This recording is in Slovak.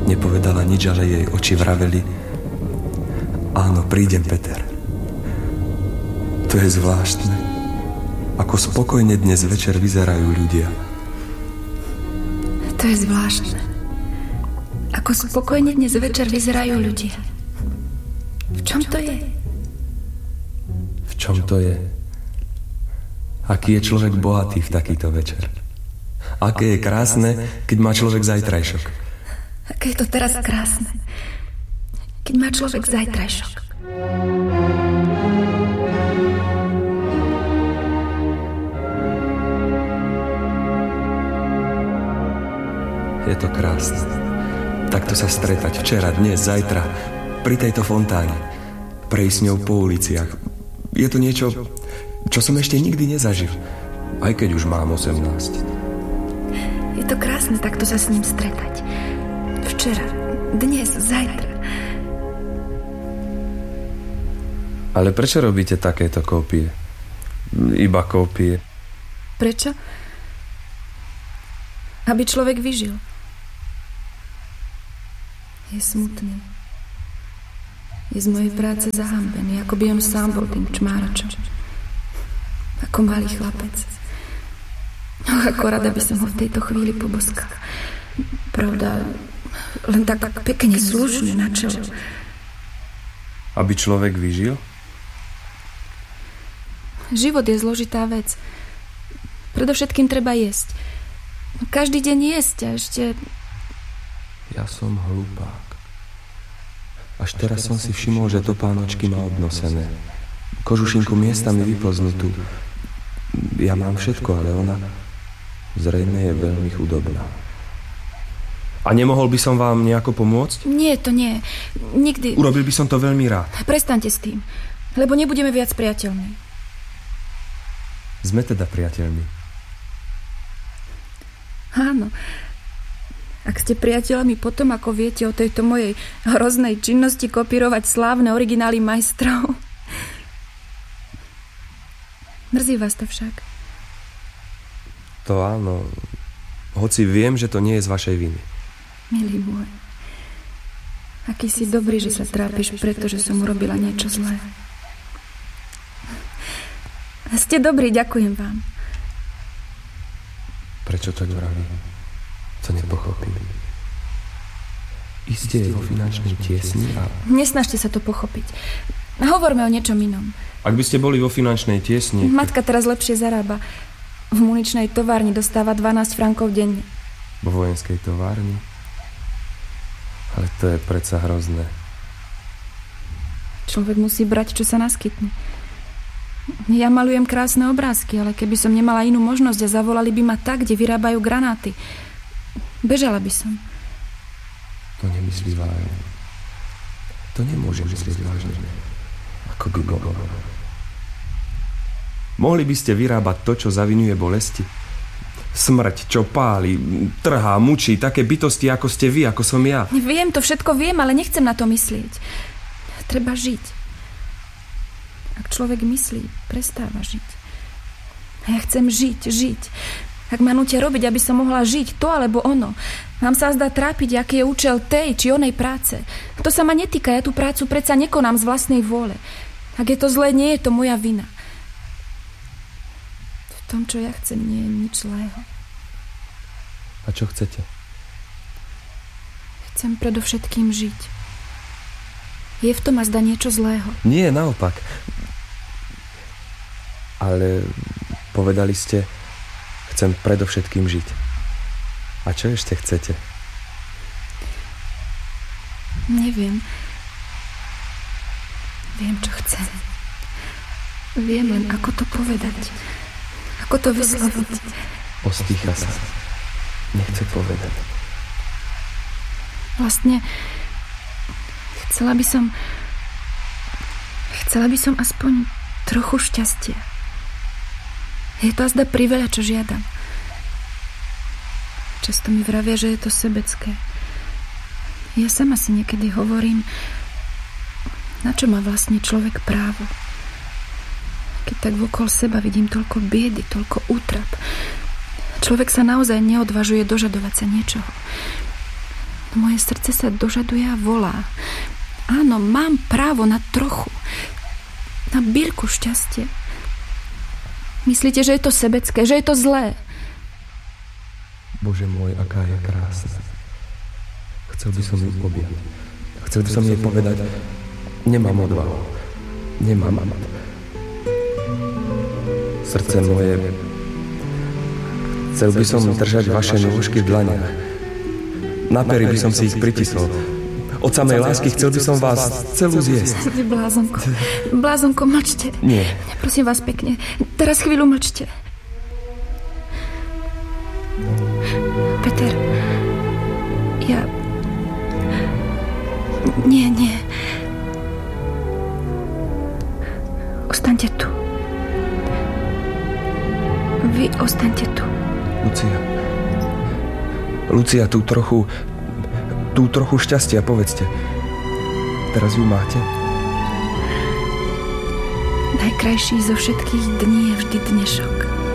Nepovedala nič, ale jej oči vraveli: áno, prídem, Peter. To je zvláštne, ako spokojne dnes večer vyzerajú ľudia. To je zvláštne, ako spokojne dnes večer vyzerajú ľudia. V čom to je? V čom to je? Aký je človek bohatý v takýto večer? Aké je krásne, keď má človek zajtrajšok? Aké je to teraz krásne, keď má človek zajtrajšok. Je to krásne. Takto sa stretať včera, dnes, zajtra, pri tejto fontáne. Prejsť s ňou po uliciach. Je to niečo, čo som ešte nikdy nezažil. Aj keď už mám 18. Je to krásne takto sa s ním stretať. Včera, dnes, zajtra. Ale prečo robíte takéto kópie? Iba kópie. Prečo? Aby človek vyžil. Je smutný. Je z mojej práce zahambený, ako by on sám bol tým čmáračom. Ako malý chlapec. No, ako rada by som ho v tejto chvíli poboskala. Pravda, len tak pekne slušne na čelo. Aby človek vyžil? Život je zložitá vec. Predovšetkým treba jesť. Každý deň jesť a ešte... Ja som hlupák. Až teraz som si všimol, že topánočky má obnosené. Kožušinku miestami vyplznutú. Ja mám všetko, ale ona zrejme je veľmi chudobná. A nemohol by som vám nejako pomôcť? Nie, to nie. Nikdy. Urobil by som to veľmi rád. Prestaňte s tým, lebo nebudeme viac priateľmi. Sme teda priateľmi. Áno. Ak ste priateľmi potom, ako viete o tejto mojej hroznej činnosti kopírovať slávne originály majstrov. Mrzí vás to však. To áno. Hoci viem, že to nie je z vašej viny. Milý môj, aký si dobrý, že sa trápiš, pretože som urobila niečo zlé. Ste dobrý, ďakujem vám. Prečo tak vravím? To nepochopím. Iste je vo finančnej tiesni a... Nesnažte sa to pochopiť. Hovorme o niečom inom. Ak by ste boli vo finančnej tiesni... Matka teraz lepšie zarába. V muničnej továrni dostáva 12 frankov denne. Vo vojenskej továrni? Ale to je predsa hrozné. Človek musí brať, čo sa naskytne. Ja malujem krásne obrázky, ale keby som nemala inú možnosť a zavolali by ma tak, kde vyrábajú granáty, bežala by som. To nemyslí vážne. To nemôže myslieť vážne. Ako by bolo. Mohli by ste vyrábať to, čo zavinuje bolesti? Smrť, čo páli, trhá, mučí, také bytosti, ako ste vy, ako som ja. Viem, to všetko viem, ale nechcem na to myslieť. Treba žiť. Ak človek myslí, prestáva žiť. A ja chcem žiť. Ak ma nútia robiť, aby som mohla žiť to alebo ono. Mám sa zdá trápiť, aký je účel tej či onej práce. To sa ma netýka, ja tú prácu predsa nekonám z vlastnej vôle. Ak je to zlé, nie je to moja vina. V tom, čo ja chcem, nie je nič zlého. A čo chcete? Chcem predovšetkým žiť. Je v tom azda niečo zlého? Nie, naopak. Ale povedali ste, chcem predovšetkým žiť. A čo ešte chcete? Neviem. Viem, čo chcem. Viem len, ako to povedať. Ako to vysloviť. Ostýcha sa. Nechce povedať. Vlastne chcela by som aspoň trochu šťastia. Je to azda priveľa, čo žiadam. Často mi vravia, že je to sebecké. Ja sama si niekedy hovorím, na čo má vlastne človek právo. Keď tak vokol seba vidím toľko biedy, toľko útrap. Človek sa naozaj neodvažuje dožadovať sa niečoho. Moje srdce sa dožaduje a volá. Áno, mám právo na trochu. Na bírku šťastie. Myslíte, že je to sebecké, že je to zlé? Bože môj, aká je krásna. Chcel by som ju objať. Chcel by som jej povedať, nemám odvahu. Nemám. Srdce moje, chcel by som držať vaše nôžky v dlaniach. Na pery by som si ich pritisol. Od samej lásky chcel by som vás celú zjesť. Vy blázonko, mlčte. Nie. Prosím vás pekne, teraz chvíľu mlčte. Peter, Nie. Ostaňte tu. Vy ostaňte tu. Lucia, tú trochu šťastia, povedzte. Teraz ju máte? Najkrajší zo všetkých dní je vždy dnešok.